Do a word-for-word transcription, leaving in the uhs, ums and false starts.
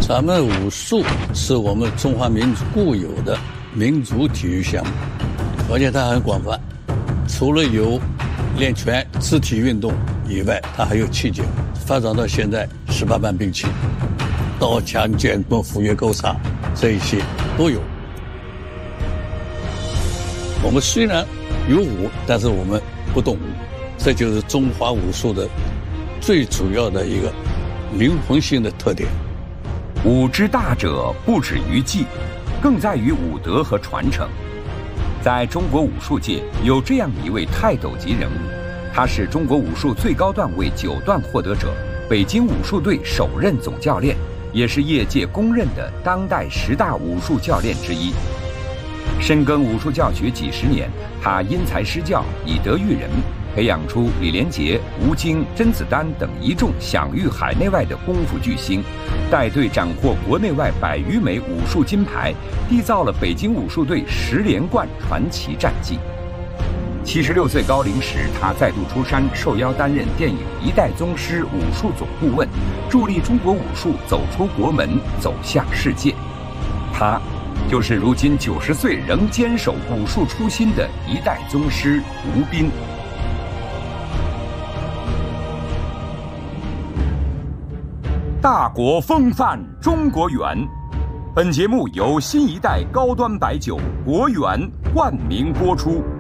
咱们武术是我们中华民族固有的民族体育项目，而且它很广泛，除了有练拳、肢体运动以外，它还有气功，发展到现在十八般兵器，刀枪剑盾斧钺钩叉这一些都有。我们虽然有武，但是我们不动武，这就是中华武术的最主要的一个灵魂性的特点。 武之大者，不止于技，更在于武德和传承。在中国武术界有这样一位泰斗级人物，他是中国武术最高段位九段获得者，北京武术队首任总教练，也是业界公认的当代十大武术教练之一。深耕武术教学几十年，他因材施教，以德育人，培养出李连杰、吴京、甄子丹等一众享誉海内外的功夫巨星，带队斩获国内外百余枚武术金牌，缔造了北京武术队十连冠传奇战绩。七十六岁高龄时，他再度出山，受邀担任电影《一代宗师》武术总顾问，助力中国武术走出国门，走向世界。他就是如今九十岁仍坚守武术初心的一代宗师吴斌。大国风范中国远，本节目由新一代高端白酒国远冠名播出。